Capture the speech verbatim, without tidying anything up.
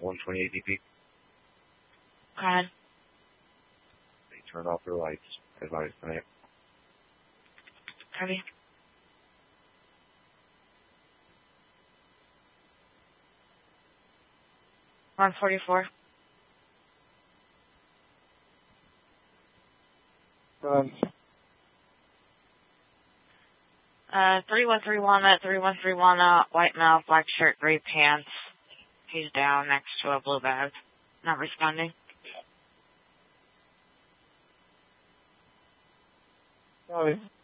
one twenty-eight D P. Go ahead. They turned off their lights. Advised tonight. Copy. one forty-four. Um, Uh, three one three one at three one three one, uh, white male, black shirt, gray pants. He's down next to a blue bag. Not responding. sorry.